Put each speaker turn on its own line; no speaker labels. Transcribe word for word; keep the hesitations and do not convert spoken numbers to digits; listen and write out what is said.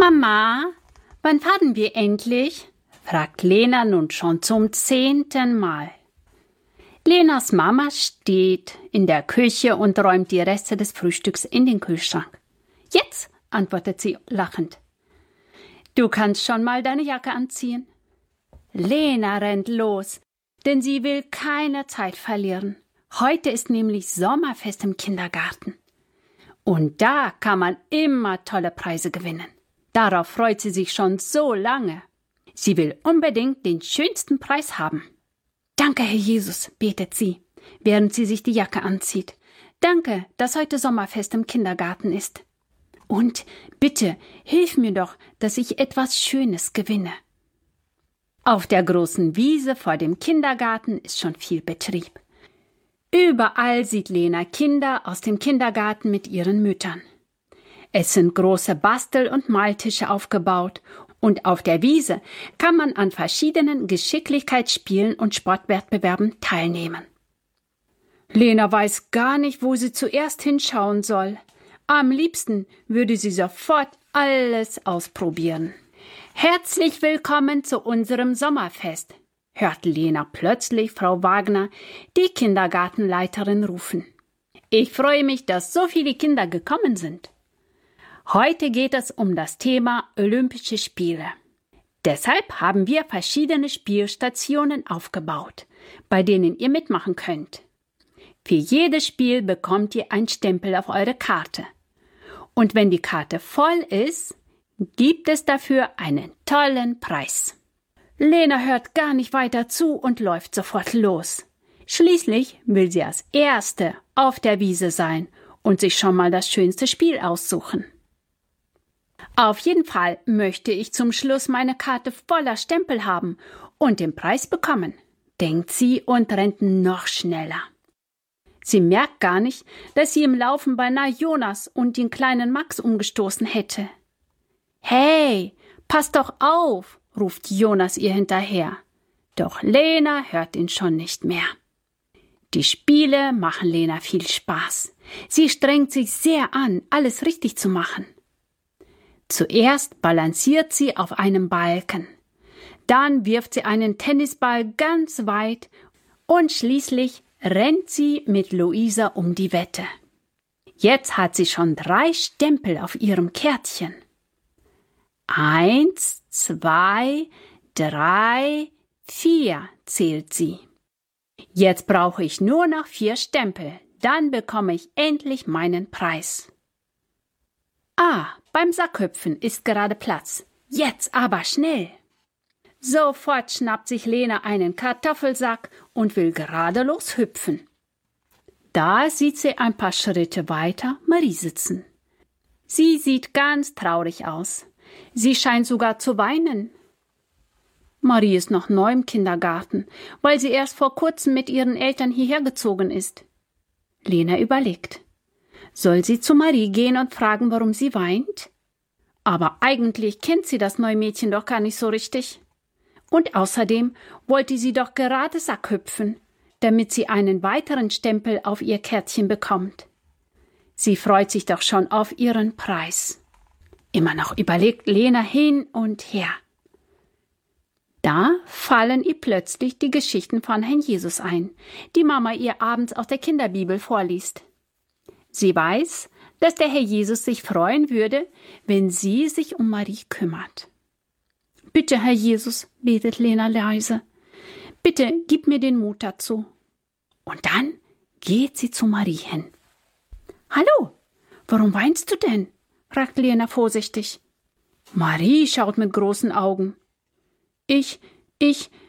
Mama, wann fahren wir endlich? Fragt Lena nun schon zum zehnten Mal. Lenas Mama steht in der Küche und räumt die Reste des Frühstücks in den Kühlschrank. Jetzt, antwortet sie lachend. Du kannst schon mal deine Jacke anziehen. Lena rennt los, denn sie will keine Zeit verlieren. Heute ist nämlich Sommerfest im Kindergarten. Und da kann man immer tolle Preise gewinnen. Darauf freut sie sich schon so lange. Sie will unbedingt den schönsten Preis haben. Danke, Herr Jesus, betet sie, während sie sich die Jacke anzieht. Danke, dass heute Sommerfest im Kindergarten ist. Und bitte, hilf mir doch, dass ich etwas Schönes gewinne. Auf der großen Wiese vor dem Kindergarten ist schon viel Betrieb. Überall sieht Lena Kinder aus dem Kindergarten mit ihren Müttern. Es sind große Bastel- und Maltische aufgebaut und auf der Wiese kann man an verschiedenen Geschicklichkeitsspielen und Sportwettbewerben teilnehmen. Lena weiß gar nicht, wo sie zuerst hinschauen soll. Am liebsten würde sie sofort alles ausprobieren. Herzlich willkommen zu unserem Sommerfest, hört Lena plötzlich Frau Wagner, die Kindergartenleiterin, rufen. Ich freue mich, dass so viele Kinder gekommen sind. Heute geht es um das Thema Olympische Spiele. Deshalb haben wir verschiedene Spielstationen aufgebaut, bei denen ihr mitmachen könnt. Für jedes Spiel bekommt ihr einen Stempel auf eure Karte. Und wenn die Karte voll ist, gibt es dafür einen tollen Preis. Lena hört gar nicht weiter zu und läuft sofort los. Schließlich will sie als Erste auf der Wiese sein und sich schon mal das schönste Spiel aussuchen. Auf jeden Fall möchte ich zum Schluss meine Karte voller Stempel haben und den Preis bekommen, denkt sie und rennt noch schneller. Sie merkt gar nicht, dass sie im Laufen beinahe Jonas und den kleinen Max umgestoßen hätte. »Hey, pass doch auf«, ruft Jonas ihr hinterher. Doch Lena hört ihn schon nicht mehr. Die Spiele machen Lena viel Spaß. Sie strengt sich sehr an, alles richtig zu machen. Zuerst balanciert sie auf einem Balken. Dann wirft sie einen Tennisball ganz weit und schließlich rennt sie mit Luisa um die Wette. Jetzt hat sie schon drei Stempel auf ihrem Kärtchen. Eins, zwei, drei, vier, zählt sie. Jetzt brauche ich nur noch vier Stempel, dann bekomme ich endlich meinen Preis. Ah, beim Sackhüpfen ist gerade Platz. Jetzt aber schnell. Sofort schnappt sich Lena einen Kartoffelsack und will gerade loshüpfen. Da sieht sie ein paar Schritte weiter Marie sitzen. Sie sieht ganz traurig aus. Sie scheint sogar zu weinen. Marie ist noch neu im Kindergarten, weil sie erst vor kurzem mit ihren Eltern hierher gezogen ist. Lena überlegt. Soll sie zu Marie gehen und fragen, warum sie weint? Aber eigentlich kennt sie das neue Mädchen doch gar nicht so richtig. Und außerdem wollte sie doch gerade Sackhüpfen, damit sie einen weiteren Stempel auf ihr Kärtchen bekommt. Sie freut sich doch schon auf ihren Preis. Immer noch überlegt Lena hin und her. Da fallen ihr plötzlich die Geschichten von Herrn Jesus ein, die Mama ihr abends aus der Kinderbibel vorliest. Sie weiß, dass der Herr Jesus sich freuen würde, wenn sie sich um Marie kümmert. Bitte, Herr Jesus, betet Lena leise, bitte gib mir den Mut dazu. Und dann geht sie zu Marie hin. Hallo, warum weinst du denn? Fragt Lena vorsichtig. Marie schaut mit großen Augen. Ich, ich,